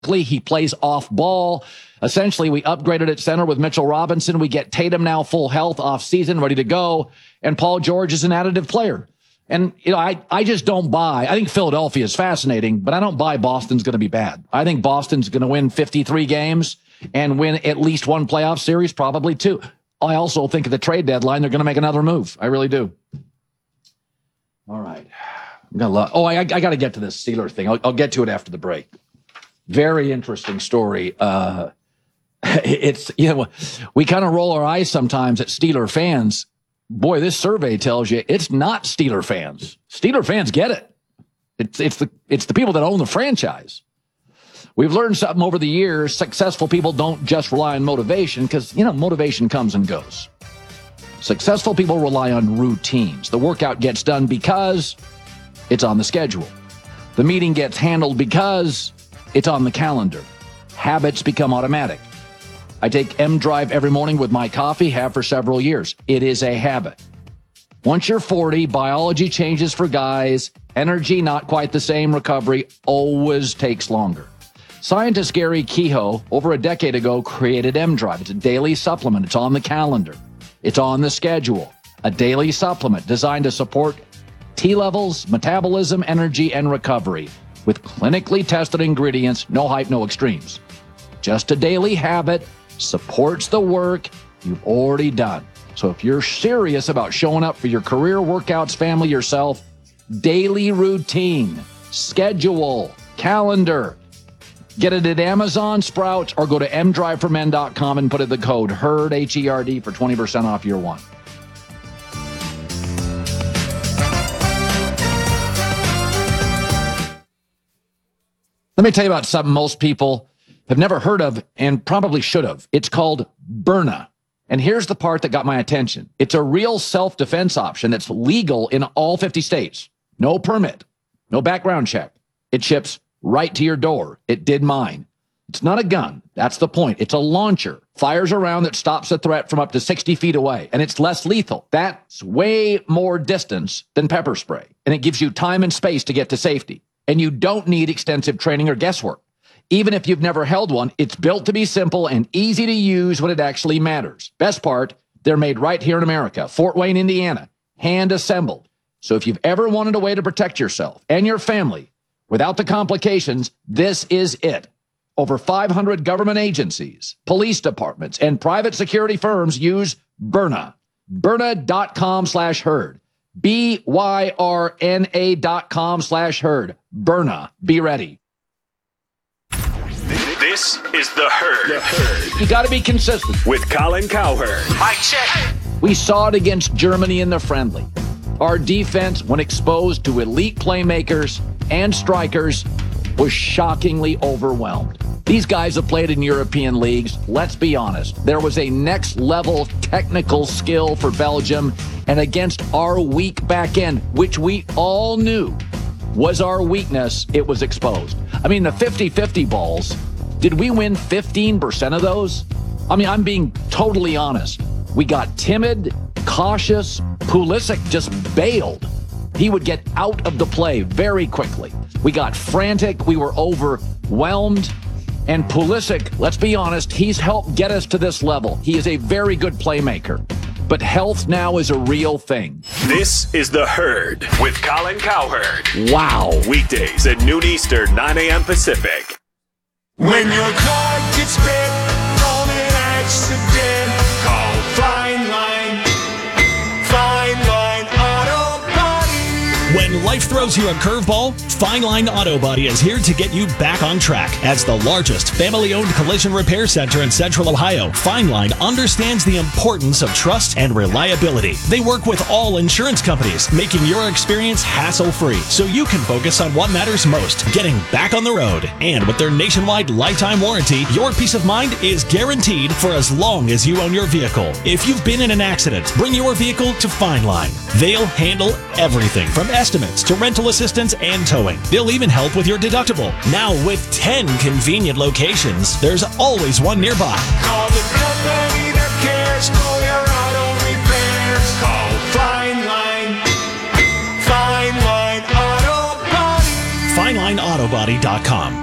He plays off ball. Essentially, we upgraded at center with Mitchell Robinson. We get Tatum now full health off season, ready to go. And Paul George is an additive player. And, I just don't buy. I think Philadelphia is fascinating, but I don't buy Boston's going to be bad. I think Boston's going to win 53 games and win at least one playoff series, probably two. I also think at the trade deadline, they're going to make another move. I really do. All right. I got to get to this Steeler thing. I'll get to it after the break. Very interesting story. It's, we kind of roll our eyes sometimes at Steeler fans. Boy, this survey tells you it's not Steeler fans. Steeler fans get it. It's the people that own the franchise. We've learned something over the years. Successful people don't just rely on motivation because, motivation comes and goes. Successful people rely on routines. The workout gets done because it's on the schedule. The meeting gets handled because it's on the calendar. Habits become automatic. I take M-Drive every morning with my coffee, have for several years. It is a habit. Once you're 40, biology changes for guys. Energy, not quite the same. Recovery always takes longer. Scientist Gary Kehoe, over a decade ago, created M-Drive. It's a daily supplement. It's on the calendar. It's on the schedule. A daily supplement designed to support T levels, metabolism, energy, and recovery with clinically tested ingredients. No hype, no extremes. Just a daily habit. Supports the work you've already done. So if you're serious about showing up for your career, workouts, family, yourself, daily routine, schedule, calendar, get it at Amazon, Sprouts, or go to mdriveformen.com and put in the code HERD, H-E-R-D, for 20% off year one. Let me tell you about something most people have never heard of and probably should have. It's called Byrna. And here's the part that got my attention. It's a real self-defense option that's legal in all 50 states. No permit, no background check. It ships right to your door. It did mine. It's not a gun. That's the point. It's a launcher. Fires a round that stops a threat from up to 60 feet away. And it's less lethal. That's way more distance than pepper spray. And it gives you time and space to get to safety. And you don't need extensive training or guesswork. Even if you've never held one, it's built to be simple and easy to use when it actually matters. Best part, they're made right here in America, Fort Wayne, Indiana, hand assembled. So if you've ever wanted a way to protect yourself and your family without the complications, this is it. Over 500 government agencies, police departments, and private security firms use Byrna. Byrna.com/herd. BYRNA.com/herd. Byrna. Be ready. This is The Herd. You got to be consistent. With Colin Cowherd. Mic check. We saw it against Germany in the friendly. Our defense, when exposed to elite playmakers and strikers, was shockingly overwhelmed. These guys have played in European leagues. Let's be honest. There was a next-level technical skill for Belgium, and against our weak back end, which we all knew was our weakness, it was exposed. I mean, the 50-50 balls, did we win 15% of those? I mean, I'm being totally honest. We got timid, cautious. Pulisic just bailed. He would get out of the play very quickly. We got frantic. We were overwhelmed. And Pulisic, let's be honest, he's helped get us to this level. He is a very good playmaker. But health now is a real thing. This is The Herd with Colin Cowherd. Wow. Weekdays at noon Eastern, 9 a.m. Pacific. When your car gets bit from an accident, call Fine Line. Fine Line Auto Body. When life throws you a curveball, Fine Line Auto Body is here to get you back on track. As the largest family-owned collision repair center in Central Ohio, Fine Line understands the importance of trust and reliability. They work with all insurance companies, making your experience hassle-free so you can focus on what matters most, getting back on the road. And with their nationwide lifetime warranty, your peace of mind is guaranteed for as long as you own your vehicle. If you've been in an accident, bring your vehicle to Fine Line. They'll handle everything from estimates to rental assistance and towing. They'll even help with your deductible. Now with 10 convenient locations, there's always one nearby. Call the company that cares for your auto repairs. Call Fine Line. Fine Line Auto Body. FineLineAutobody.com.